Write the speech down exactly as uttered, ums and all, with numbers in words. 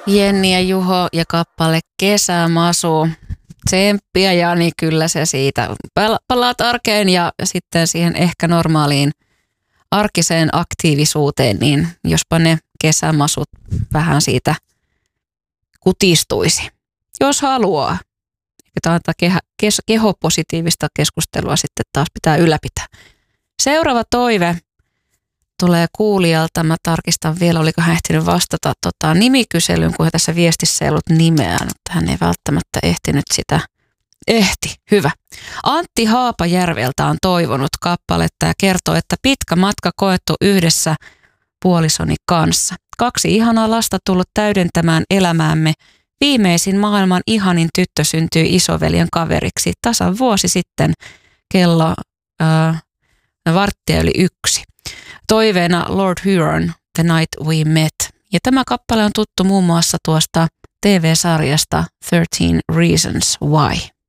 Jenni ja Juho ja kappale Kesämasu. Tsemppiä Jani, kyllä se siitä. Palaat arkeen ja sitten siihen ehkä normaaliin arkiseen aktiivisuuteen, niin jospa ne kesämasut vähän siitä kutistuisi. Jos haluaa. Tämä kehopositiivista keskustelua sitten taas pitää ylläpitää. Seuraava toive tulee kuulijalta. Mä tarkistan vielä, oliko hän ehtinyt vastata tota, nimikyselyyn, kun tässä viestissä ei ollut nimeä. Mutta hän ei välttämättä ehtinyt sitä. Ehti, hyvä. Antti Haapajärveltä on toivonut kappaletta ja kertoo, että pitkä matka koettu yhdessä puolisoni kanssa. Kaksi ihanaa lasta tullut täydentämään elämäämme. Viimeisin maailman ihanin tyttö syntyi isoveljen kaveriksi tasan vuosi sitten kello äh, varttia yli yksi. Toiveena Lord Huron, The Night We Met. Ja tämä kappale on tuttu muun muassa tuosta T V-sarjasta thirteen Reasons Why.